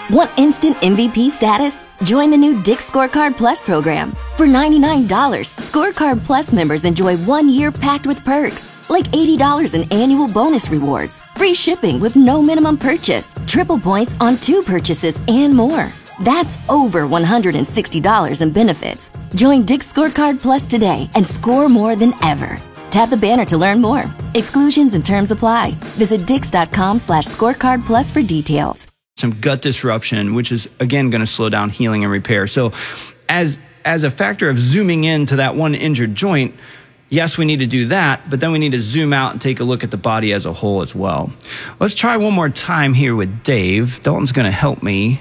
Want instant MVP status? Join the new Dick's Scorecard Plus program. For $99, Scorecard Plus members enjoy 1 year packed with perks, like $80 in annual bonus rewards, free shipping with no minimum purchase, triple points on 2 purchases, and more. That's over $160 in benefits. Join Dick's Scorecard Plus today and score more than ever. Tap the banner to learn more. Exclusions and terms apply. Visit dix.com/scorecard plus for details. Some gut disruption, which is, again, going to slow down healing and repair. So as a factor of zooming into that one injured joint, yes, we need to do that, but then we need to zoom out and take a look at the body as a whole as well. Let's try one more time here with Dave. Dalton's going to help me.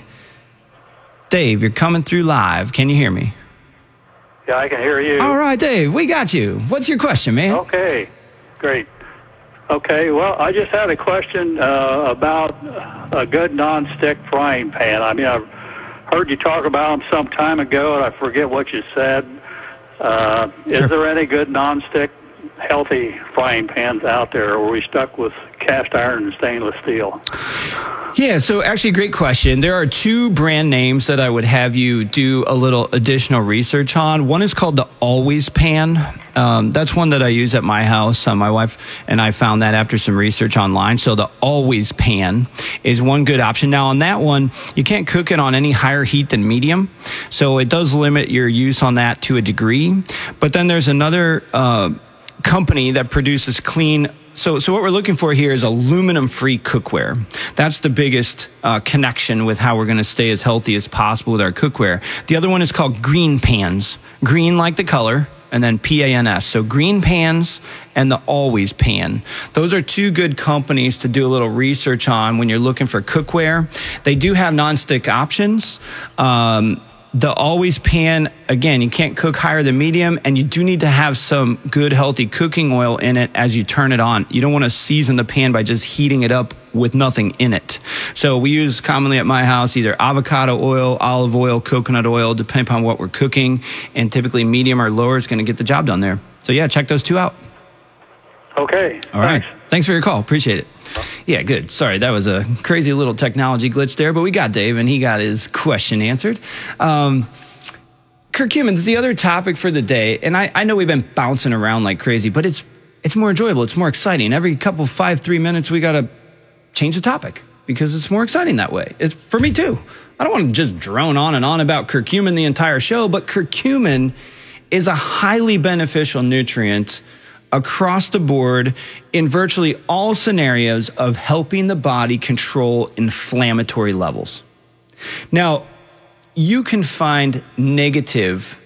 Dave, you're coming through live. Can you hear me? Yeah, I can hear you. All right, Dave, we got you. What's your question, man? Okay, great. Okay, well, I just had a question about a good nonstick frying pan. I mean, I've heard you talk about them some time ago, and I forget what you said. Sure. Is there any good nonstick, healthy frying pans out there, or are we stuck with cast iron and stainless steel? Yeah, so actually, great question. There are 2 brand names that I would have you do a little additional research on. One is called the Always Pan. That's one that I use at my house. My wife and I found that after some research online. So the Always Pan is one good option. Now, on that one, you can't cook it on any higher heat than medium. So it does limit your use on that to a degree. But then there's another company that produces clean. So what we're looking for here is aluminum-free cookware. That's the biggest connection with how we're going to stay as healthy as possible with our cookware. The other one is called Green Pans. Green like the color, and then PANS. So Green Pans and the Always Pan. Those are 2 good companies to do a little research on when you're looking for cookware. They do have nonstick options. The Always Pan, again, you can't cook higher than medium, and you do need to have some good, healthy cooking oil in it as you turn it on. You don't want to season the pan by just heating it up with nothing in it. So we use commonly at my house either avocado oil, olive oil, coconut oil, depending upon what we're cooking, and typically medium or lower is going to get the job done there. So yeah, check those 2 out. Okay. All right. Thanks for your call. Appreciate it. Yeah, good. Sorry, that was a crazy little technology glitch there, but we got Dave, and he got his question answered. Curcumin's the other topic for the day, and I know we've been bouncing around like crazy, but it's more enjoyable. It's more exciting. Every couple 3 minutes, we got to change the topic because it's more exciting that way. It's for me, too. I don't want to just drone on and on about curcumin the entire show, but curcumin is a highly beneficial nutrient across the board in virtually all scenarios of helping the body control inflammatory levels. Now, you can find negative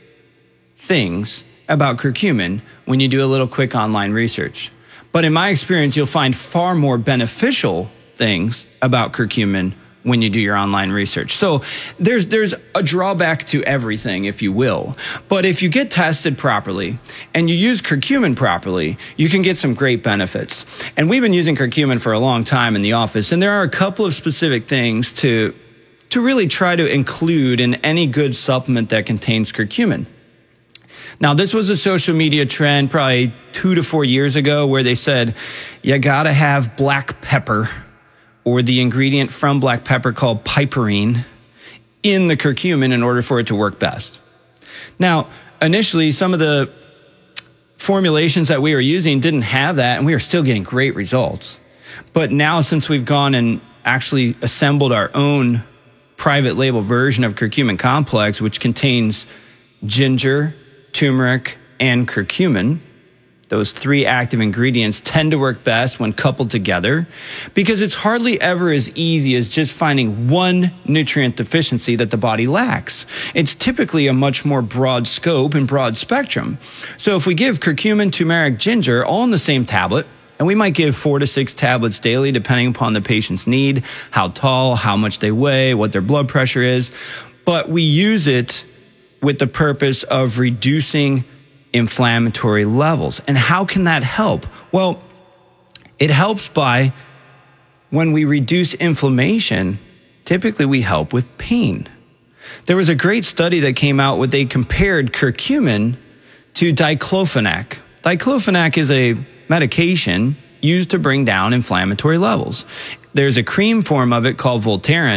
things about curcumin when you do a little quick online research. But in my experience, you'll find far more beneficial things about curcumin when you do your online research. So there's a drawback to everything, if you will. But if you get tested properly and you use curcumin properly, you can get some great benefits. And we've been using curcumin for a long time in the office, and there are a couple of specific things to really try to include in any good supplement that contains curcumin. Now, this was a social media trend probably 2 to 4 years ago where they said, you gotta have black pepper, or the ingredient from black pepper called piperine, in the curcumin in order for it to work best. Now, initially, some of the formulations that we were using didn't have that, and we were still getting great results. But now, since we've gone and actually assembled our own private label version of curcumin complex, which contains ginger, turmeric, and curcumin, those 3 active ingredients tend to work best when coupled together because it's hardly ever as easy as just finding one nutrient deficiency that the body lacks. It's typically a much more broad scope and broad spectrum. So if we give curcumin, turmeric, ginger all in the same tablet, and we might give 4 to 6 tablets daily depending upon the patient's need, how tall, how much they weigh, what their blood pressure is, but we use it with the purpose of reducing inflammatory levels. And how can that help? Well, it helps by when we reduce inflammation, typically we help with pain. There was a great study that came out where they compared curcumin to diclofenac. Diclofenac is a medication used to bring down inflammatory levels. There's a cream form of it called Voltaren